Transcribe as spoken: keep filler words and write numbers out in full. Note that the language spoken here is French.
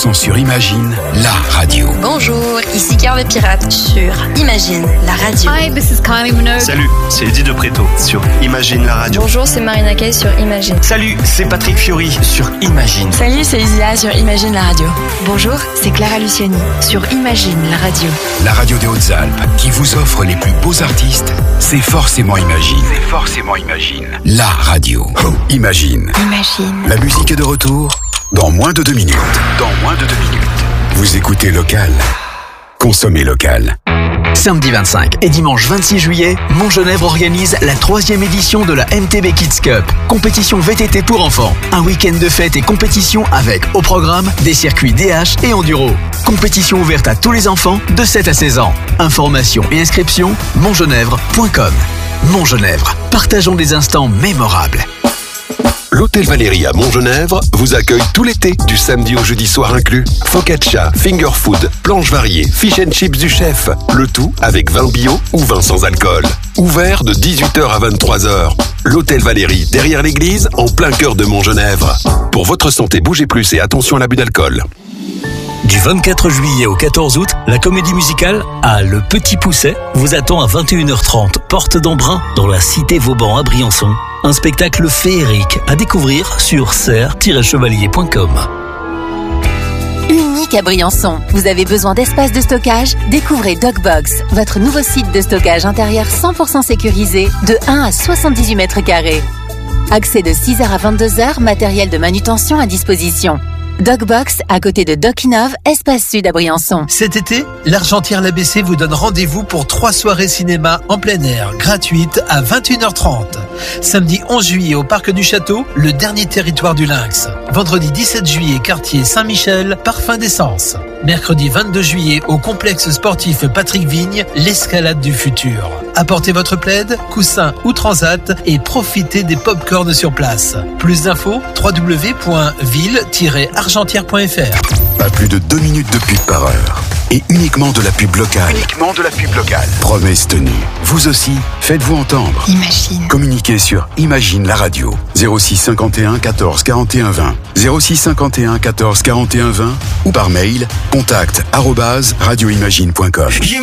sont sur Imagine, la radio. Bonjour, ici Cœur de Pirate sur Imagine, la radio. Hi, this is Kylie Minogue. Salut, c'est Eddie de Préto sur Imagine, la radio. Bonjour, c'est Marina Kaye sur Imagine. Salut, c'est Patrick Fiori sur Imagine. Salut, c'est Isia sur Imagine, la radio. Bonjour, c'est Clara Luciani sur Imagine, la radio. La radio des Hautes-Alpes qui vous offre les plus beaux artistes, c'est forcément Imagine. C'est forcément Imagine. La radio. Oh, Imagine. Imagine. La musique est de retour dans moins de deux minutes. Dans moins de deux minutes. Vous écoutez Local. Consommez local. Samedi vingt-cinq et dimanche vingt-six juillet, Montgenèvre organise la troisième édition de la M T B Kids Cup, compétition V T T pour enfants. Un week-end de fête et compétition avec, au programme, des circuits D H et enduro. Compétition ouverte à tous les enfants de sept à seize ans. Informations et inscriptions, montgenèvre point com. Montgenèvre, partageons des instants mémorables. L'Hôtel Valérie à Montgenèvre vous accueille tout l'été, du samedi au jeudi soir inclus. Focaccia, finger food, planches variées, fish and chips du chef. Le tout avec vin bio ou vin sans alcool. Ouvert de dix-huit heures à vingt-trois heures. L'Hôtel Valérie, derrière l'église, en plein cœur de Montgenèvre. Pour votre santé, bougez plus et attention à l'abus d'alcool. Du vingt-quatre juillet au quatorze août, la comédie musicale à Le Petit Pousset vous attend à vingt et une heures trente, porte d'Embrun, dans la cité Vauban à Briançon. Un spectacle féerique à découvrir sur serre tiret chevalier point com. Unique à Briançon. Vous avez besoin d'espace de stockage? Découvrez Dogbox, votre nouveau site de stockage intérieur cent pour cent sécurisé de un à soixante-dix-huit mètres carrés. Accès de six heures à vingt-deux heures, matériel de manutention à disposition. Dogbox, à côté de Docinov, Espace Sud à Briançon. Cet été, l'Argentière l'A B C vous donne rendez-vous pour trois soirées cinéma en plein air, gratuites à vingt et une heures trente. Samedi onze juillet au Parc du Château, le dernier territoire du Lynx. Vendredi dix-sept juillet, quartier Saint-Michel, Parfum d'essence. Mercredi vingt-deux juillet au complexe sportif Patrick Vigne, l'escalade du futur. Apportez votre plaid, coussin ou transat et profitez des pop-corns sur place. Plus d'infos, w w w point ville tiret argentière point f r. Pas plus de deux minutes de pub par heure. Et uniquement de la pub locale. Uniquement de la pub locale. Promesse tenue. Vous aussi, faites-vous entendre. Imagine. Communiquez sur Imagine la radio. zéro six cinquante et un quatorze quarante et un vingt. zéro six cinquante et un quatorze quarante et un vingt ou par mail contact arobase radio imagine point com.